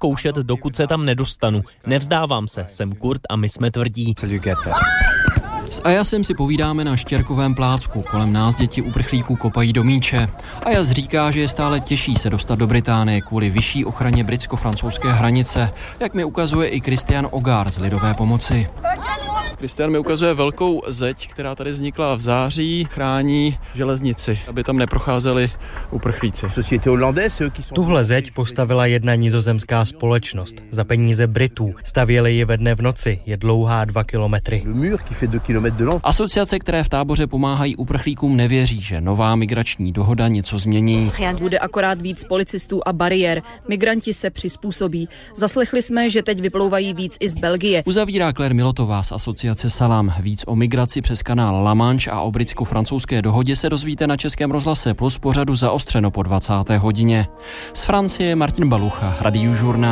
zkoušet, dokud se tam nedostanu. Nevzdávám se, jsem Kurt a my jsme tvrdí. S Ayasem si povídáme na Štěrkovém plácku. Kolem nás děti uprchlíků kopají do míče. Ayas říká, že je stále těžší se dostat do Británie kvůli vyšší ochraně britsko-francouzské hranice, jak mi ukazuje i Christian Ogard z Lidové pomoci. Christian mi ukazuje velkou zeď, která tady vznikla v září, chrání železnici, aby tam neprocházeli uprchlíci. Tuhle zeď postavila jedna nizozemská společnost za peníze Britů. Stavěli ji ve dne v noci, je dlouhá 2 kilometry. Asociace, které v táboře pomáhají uprchlíkům, nevěří, že nová migrační dohoda něco změní. Bude akorát víc policistů a bariér. Migranti se přizpůsobí. Zaslechli jsme, že teď vyplouvají víc i z Belgie. Uzavírá Claire Milotová z asociace Salam. Víc o migraci přes kanál La Manche a o britsko-francouzské dohodě se dozvíte na Českém rozhlase Plus pořadu Zaostřeno po 20. hodině. Z Francie Martin Balucha, Radio Journal.